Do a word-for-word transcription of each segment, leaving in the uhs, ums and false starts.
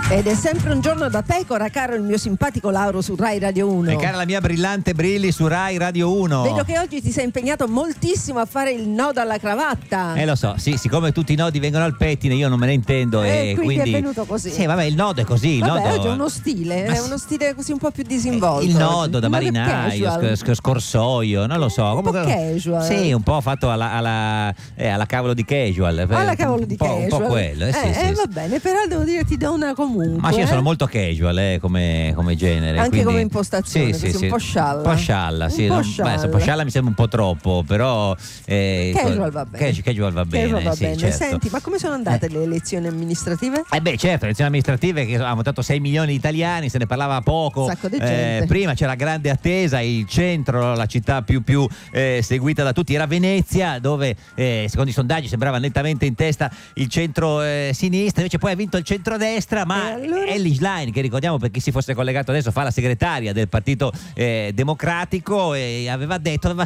Ed è sempre un giorno da pecora, caro il mio simpatico Lauro su Rai Radio uno. E cara la mia brillante Brilli su Rai Radio uno. Vedo che oggi ti sei impegnato moltissimo a fare il nodo alla cravatta. Eh lo so, sì, siccome tutti i nodi vengono al pettine, io non me ne intendo. E e quindi, quindi è venuto così. Sì, vabbè, il nodo è così. Il Vabbè, nodo... oggi è uno stile, Ma è sì. uno stile così un po' più disinvolto. Il nodo oggi. da Un nodo marinaio, casual. sc- scorsoio, non lo so. Un po' Comunque, casual. Sì, un po' fatto alla, alla, eh, alla cavolo di casual. Alla cavolo di un po', casual. Un po' quello, eh, sì, eh, sì, eh, sì. va bene, però devo dire ti do una comunque. Ma sì, io eh. sono molto casual eh, come, come genere. Anche quindi... come impostazione, sì, così, sì, un po' sì. scialla. Un po' scialla, sì. Un po' no, scialla. beh, se un po' scialla mi sembra un po' troppo, però... Eh, Casual va bene. Casual, casual va bene, Casual va sì, bene. certo. Senti, ma come sono andate le elezioni amministrative? Eh beh, certo, le elezioni amministrative che hanno votato sei milioni di italiani, se ne parlava poco. Un sacco di Eh, gente. prima c'era grande attesa, il centro, la città più più eh, seguita da tutti era Venezia, dove eh, secondo i sondaggi sembrava nettamente in testa il centro eh, sinistra, invece poi ha vinto il centrodestra, ma E allora? Elly Schlein, che ricordiamo per chi si fosse collegato adesso, fa la segretaria del Partito eh, Democratico, e aveva detto, aveva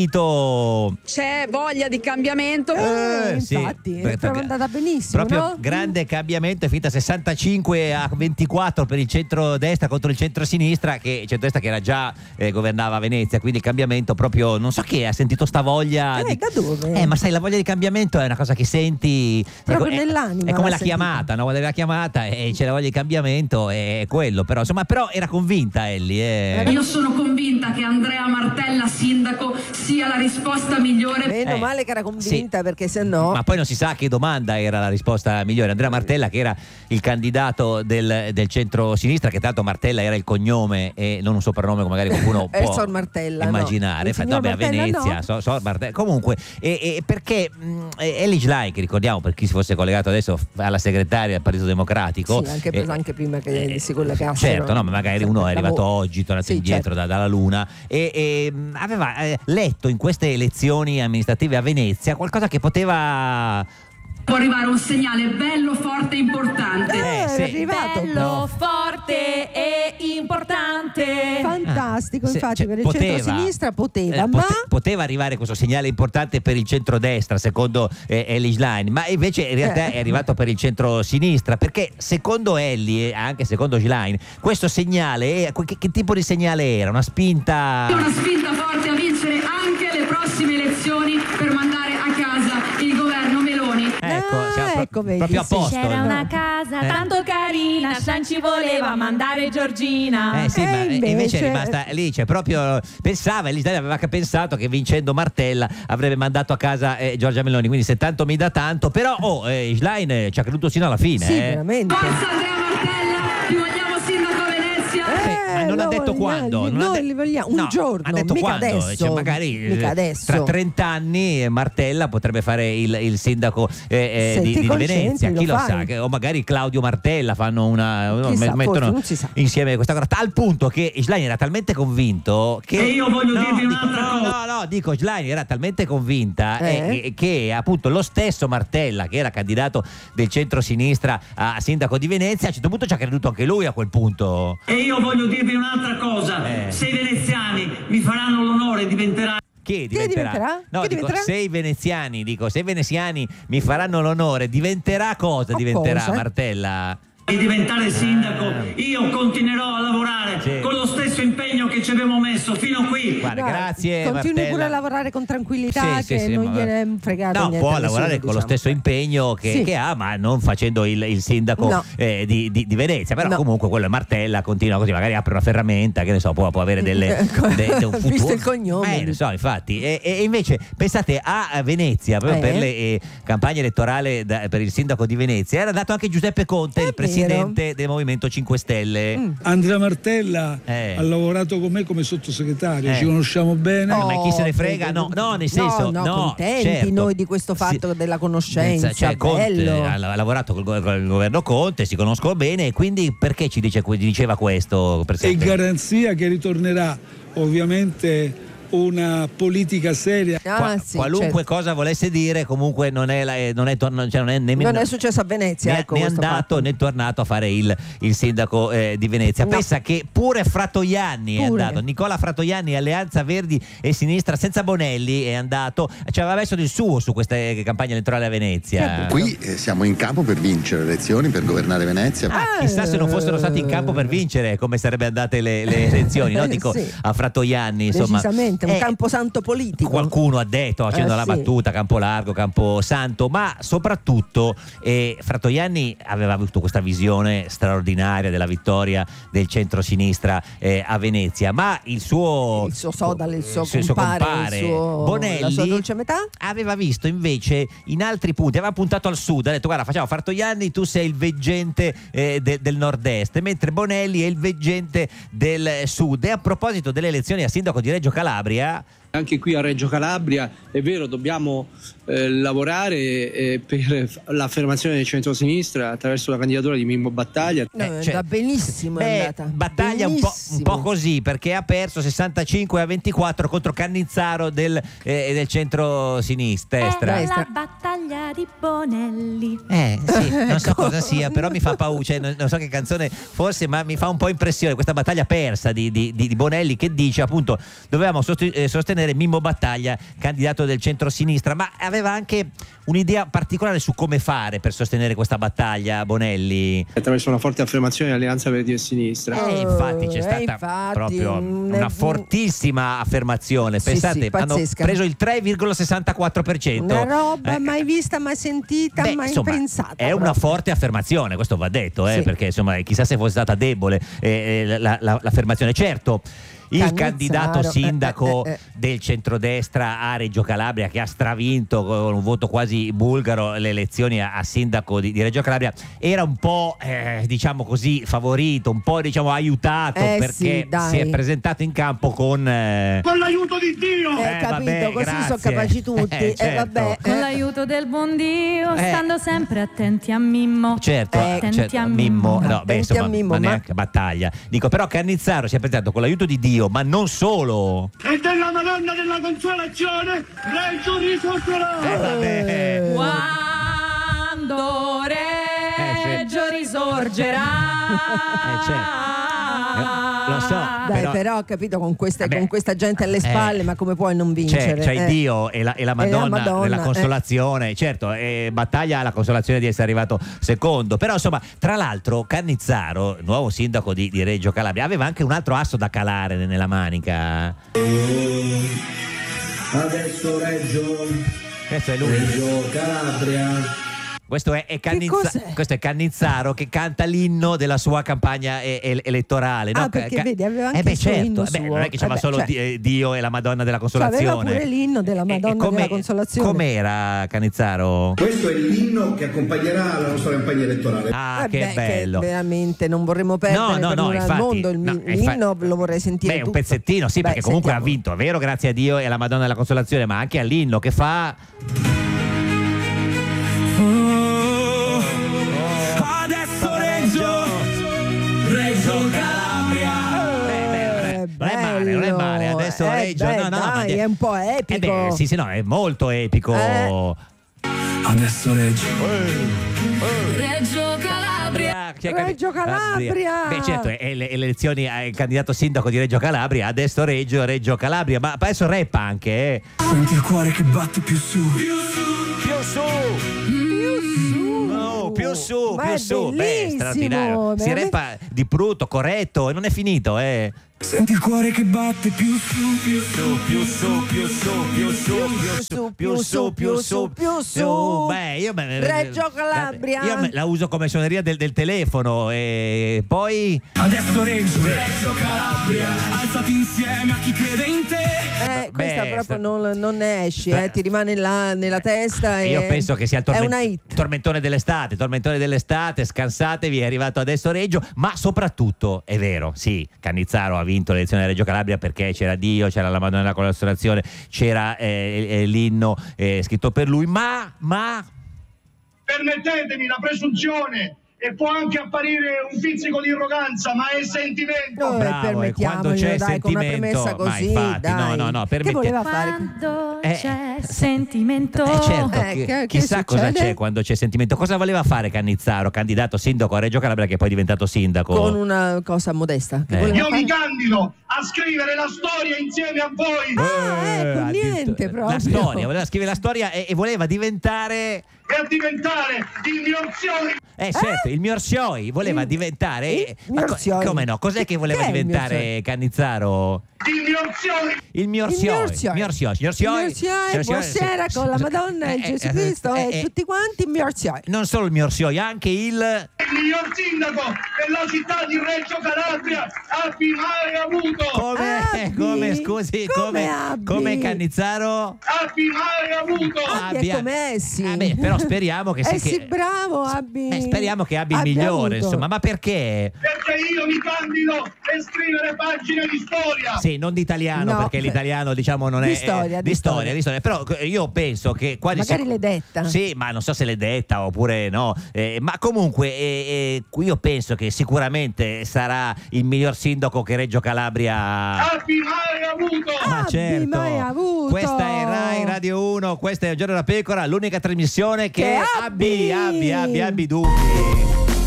sentito C'è voglia di cambiamento. Eh, sì, infatti, è perché- proprio andata benissimo, proprio no? grande cambiamento, è finita sessantacinque a ventiquattro per il centro-destra contro il centro-sinistra, che il centro-destra che era già eh, governava Venezia, quindi il cambiamento proprio, non so che, ha sentito sta voglia Eh, di... da dove? Eh, ma sai, la voglia di cambiamento è una cosa che senti Proprio è co- è- nell'anima, è come l'ha la sentita. chiamata, no? Quando è la chiamata e c'è la voglia di cambiamento, è quello, però insomma, però era convinta Elly, eh. Io sono convinta che Andrea Martella sindaco sia la risposta migliore. Meno Eh, male che era convinta, sì. perché se no... Ma poi non si sa che domanda era la risposta migliore. Andrea Martella, che era il candidato del, del centro-sinistra, che tra l'altro Martella era il cognome e non un soprannome come magari qualcuno È il può Sor Martella, immaginare. no. Il Fa- signor vabbè, a Martella Venezia, no. so- Sor Martella. Comunque, e, e perché mh, Elly Schlein, che ricordiamo per chi si fosse collegato adesso alla segretaria del Partito Democratico, Sì, anche, eh, anche prima che eh, si collegassero. certo, no, ma magari uno è arrivato Lavoro. oggi, tornato Sì, indietro certo. da- dalla Luna, e, e mh, aveva eh, letto in queste elezioni amministrative a Venezia qualcosa che poteva... Può arrivare un segnale bello, forte e importante. Eh, Eh, sì. è arrivato. Bello, forte e importante. Fantastico, Ah, se- infatti cioè, per il poteva- centro-sinistra poteva, eh, ma... pote- poteva arrivare questo segnale importante per il centrodestra, secondo eh, Elly Schlein, ma invece in realtà Eh. è arrivato per il centro-sinistra, perché secondo Elly e anche secondo Schlein questo segnale, è- che, che tipo di segnale era? Una spinta... Una spinta forte a vincere anche le prossime elezioni per mandare a casa il governo Meloni. Ecco, Ah, siamo pro- ecco, vedi, proprio a sì. posto. C'era no? una casa Eh. tanto carina, San ci voleva mandare Giorgina. Eh sì, Eh, ma invece, invece- è rimasta lì, cioè proprio pensava, l'Italia aveva che pensato che vincendo Martella avrebbe mandato a casa eh, Giorgia Meloni, quindi se tanto mi dà tanto, però oh, eh, Schlein eh, ci ha creduto sino alla fine. Sì, eh. veramente. Forza Andrea Martella, ti vogliamo sindaco a Venezia. Sì, ma non ha lo detto vogliamo- quando. Non ha noi de- li vogliamo un No, giorno, ha detto mica quando. adesso. Cioè, magari Mica eh, adesso. tra trenta anni Martella potrebbe fare il, il sindaco eh, eh, Se di, ti di concentri, Venezia, chi lo lo fai. sa, che- o magari Claudio Martella fanno una no, Chissà, mettono forse, non si sa. insieme questa cosa, tal punto che Schlein era talmente convinto che E io voglio no, dirvi dico, un'altra no, cosa. no no dico Schlein era talmente convinta Eh? eh, che appunto lo stesso Martella, che era candidato del centro-sinistra a sindaco di Venezia, a un certo punto ci ha creduto anche lui a quel punto. E io voglio dirvi un'altra cosa, Eh. se i veneziani mi faranno l'onore diventerà Che diventerà? diventerà? No, Che dico, diventerà? se i veneziani, dico, se i veneziani mi faranno l'onore, diventerà cosa? Oh, Diventerà cosa? Martella? di diventare sindaco, io continuerò a lavorare Sì. con lo stesso impegno che ci abbiamo messo fino qui. Guarda, Dai, grazie Continui Martella. pure a lavorare con tranquillità, Sì, sì, che sì, non ma- gliene è fregato No, niente può a lavorare nessuno, con lo diciamo. stesso impegno che, Sì. che ha, ma non facendo il, il sindaco No. eh, di, di- di Venezia. Però No. comunque quello è Martella, continua così, magari apre una ferramenta, che ne so, può, può avere delle, Ecco, de- de- un futuro. visto il cognome. Eh, lo so, infatti. E, e invece pensate a Venezia, proprio Eh. per le eh, campagne elettorali da- per il sindaco di Venezia, era andato anche Giuseppe Conte, È il presidente del Movimento cinque Stelle. Andrea Martella Eh. ha lavorato con me come sottosegretario, Eh. ci conosciamo bene. Eh, ma chi se ne frega? vedi. No, no, nel senso, no, no, contenti certo. noi di questo fatto Sì. della conoscenza, Cioè, Conte bello. ha, ha lavorato col, go- col governo Conte, si conoscono bene, e quindi perché ci dice, diceva questo E Presidente? garanzia che ritornerà ovviamente una politica seria. Ah, Qua- sì, qualunque certo. cosa volesse dire, comunque non è, la- non è, torn- cioè non è nemmeno Non è successo a Venezia, né, ecco né è questo andato fatto. né tornato a fare il, il sindaco eh, di Venezia. No. Pensa che pure Fratoianni è Pure. andato, Nicola Fratoianni, Alleanza Verdi e Sinistra senza Bonelli è andato, ci aveva messo del suo su questa eh, campagna elettorale a Venezia. Qui eh, siamo in campo per vincere le elezioni, per governare Venezia. Ah, chissà se non fossero stati in campo per vincere come sarebbe andate le, le elezioni, no? Dico Sì. a Fratoianni, insomma. Decisamente, un Eh, camposanto politico. Qualcuno ha detto, facendo Eh, la sì. battuta, Campolargo, Camposanto, ma soprattutto eh, Fratoianni aveva avuto questa visione straordinaria della vittoria del centro-sinistra eh, a Venezia, ma il suo Il suo Sodal, il suo il compare, il suo- Bonelli la sua dolce metà? aveva visto invece in altri punti, aveva puntato al sud, ha detto guarda facciamo Fratoianni, tu sei il veggente eh, de- del nord-est, mentre Bonelli è il veggente del sud. E a proposito delle elezioni a sindaco di Reggio Calabria, Anche qui a Reggio Calabria è vero, dobbiamo eh, lavorare eh, per l'affermazione del centro-sinistra attraverso la candidatura di Mimmo Battaglia. No, Eh, è cioè, andata benissimo, è beh, andata. battaglia un po', un Benissimo. po' così, perché ha perso sessantacinque a ventiquattro contro Cannizzaro del, eh, del centro-sinistra. È la Destra. battaglia di Bonelli. Eh sì, non so Ecco. cosa sia, però mi fa paura, cioè, non, non so che canzone fosse, ma mi fa un po' impressione questa battaglia persa di, di- di- di Bonelli, che dice appunto dovevamo sosti- eh, sostenere Mimmo Battaglia, candidato del centro-sinistra, ma aveva anche un'idea particolare su come fare per sostenere questa battaglia Bonelli. Attraverso una forte affermazione dell'Alleanza Verdi e Sinistra. Eh, infatti c'è Eh, stata infatti, proprio mm, una eh, fortissima affermazione. Sì, Pensate, sì, hanno pazzesca. preso il tre virgola sessantaquattro per cento. Una roba Eh, mai vista, mai sentita, Beh, mai insomma, pensata. è una proprio. forte affermazione, questo va detto, eh, Sì. perché insomma chissà se fosse stata debole eh, eh, la- la- l'affermazione. Certo, il Cannizzaro, candidato eh, sindaco eh, eh. del centrodestra a Reggio Calabria, che ha stravinto con un voto quasi bulgaro le elezioni a, a sindaco di, di Reggio Calabria, era un po' eh, diciamo così favorito, un po' diciamo aiutato, Eh, perché sì, dai. si è presentato in campo con eh, Con l'aiuto di Dio! Eh, Eh, capito, vabbè, così grazie. sono capaci tutti. Eh, Eh, certo. vabbè, Con eh. l'aiuto del buon Dio, Eh. stando sempre attenti a Mimmo. Certo, Eh, attenti certo, a Mimmo, Mimmo. no, beh, Attenti insomma, a Mimmo, ma ma- neanche battaglia. Dico, però Cannizzaro si è presentato con l'aiuto di Dio, ma non solo. E della Madonna della Consolazione, Reggio risorgerà! Eh, vabbè. Quando Reggio Eh, sì. risorgerà. Eh, certo. Eh, lo so. Dai, però- però, capito, con, queste- Vabbè. con questa gente alle Eh. spalle, ma come puoi non vincere? C'è, c'è Eh. Dio e la, e la Madonna, Madonna, della eh. Consolazione, certo, e Battaglia ha la consolazione di essere arrivato secondo, però insomma, tra l'altro Cannizzaro, nuovo sindaco di, di Reggio Calabria, aveva anche un altro asso da calare nella manica. Adesso Reggio, Questo è lui. Reggio Calabria. Questo è, è Cannizza- cos'è? questo è Cannizzaro che canta l'inno della sua campagna e- e- elettorale. Ah, no? perché Ca- vedi, aveva anche eh beh, il suo certo, inno eh beh, suo. non è che c'era Eh beh, solo cioè. Di- eh, Dio e la Madonna della Cioè, Consolazione. aveva pure l'inno della E- e Madonna come- della Consolazione. Com'era Cannizzaro? Questo è l'inno che accompagnerà la nostra campagna elettorale. Ah, Eh che beh, bello. veramente non vorremmo perdere No, no, per no, nulla al infatti, mondo il, no, l'inno, infa- lo vorrei sentire Beh, un tutto. pezzettino, sì, Beh, perché comunque sentiamo. ha vinto, è vero, grazie a Dio e alla Madonna della Consolazione, ma anche all'inno che fa. Adesso Reggio! Reggio Calabria! Eh, beh, non è male, non è male. Adesso Eh, Reggio, beh, no, no, ma dai, è un po' Eh epico. beh, sì, sì, no, è molto epico. Eh. Adesso Reggio. Reggio Calabria. Chi è che- Reggio Calabria! Beh, certo, è, è le le elezioni al candidato sindaco di Reggio Calabria, adesso Reggio, Reggio Calabria, ma adesso rappa anche, eh. Senti il cuore che batte più su. Più su! No, più su, Ma più è su. Beh, bellissimo, straordinario. Si veramente. rappa di brutto, corretto, e non è finito, eh. Senti il cuore che batte più su, più su. Più su, più su, più su, più su, più su, più su, più su. Beh, io me- Reggio Calabria. Io me- la uso come suoneria del, del telefono e poi Adesso Reggio. Reggio Calabria. Alzati insieme a chi crede in te. Eh, questa Beh, proprio sta- non, non ne esci, Beh, eh, ti rimane là nella testa. E io penso che sia il è tormen- una hit. tormentone dell'estate, tormentone dell'estate, scansatevi, è arrivato adesso Reggio, ma soprattutto è vero, sì, Cannizzaro ha vinto l'elezione di Reggio Calabria perché c'era Dio, c'era la Madonna della Consolazione, c'era eh, eh, l'inno eh, scritto per lui, ma, ma Permettetemi la presunzione e può anche apparire un pizzico di arroganza, ma è sentimento. No, Bravo, e permettiamolo, quando c'è dai, con una sentimento, premessa ma così, infatti, dai. no, no, no, Che permette- voleva fare? Quando Eh, c'è sentimento. Eh certo, Eh, chi- che- che chissà cosa succede? c'è quando c'è sentimento. Cosa voleva fare Cannizzaro, candidato sindaco a Reggio Calabria, che poi è diventato sindaco? Con una cosa modesta. Che Eh. voleva Io mi fare? candido a scrivere la storia insieme a voi Ah, ecco, addirittura- niente proprio. La storia, voleva scrivere la storia e, e voleva diventare... e a diventare il mio Orsioi. Eh certo, il Miorsioi voleva Il- diventare... il Ma co- Miorsioi. come no? Cos'è che voleva Che è il diventare Miorsioi? Cannizzaro? Il mio Orsioi. Il Miorsioi. Miorsioi. Miorsioi. Miorsioi. Miorsioi, buonasera con la Madonna e Gesù Cristo e tutti quanti Miorsioi. Non solo il Miorsioi, anche il... Il miglior sindaco della città di Reggio Calabria abbi mai avuto. Come, Abbi? come scusi, Come come, Abbi? come Cannizzaro? Abbi mai avuto. Abbi Abbia- è come Essi. Ah, beh, però speriamo che Eh sia sì, che- bravo, Abbi. Eh, speriamo che abbia il Abbia migliore, avuto. insomma, ma perché? Perché io mi candido per scrivere pagine di storia. Sì, non di italiano, No. perché l'italiano diciamo non è Di storia, eh, di di storia, storia. di storia. Però eh, io penso che quasi Magari sic- l'hai detta. Sì, ma non so se l'è detta oppure no. Eh, ma comunque eh, eh, io penso che sicuramente sarà il miglior sindaco che Reggio Calabria. Abbi mai avuto. Ma Abbi certo. mai avuto. Questa è Rai Radio uno, questa è Un Giorno da Pecora, l'unica trasmissione che, Che abbi, abbi. abbi, abbi, abbi dubbi.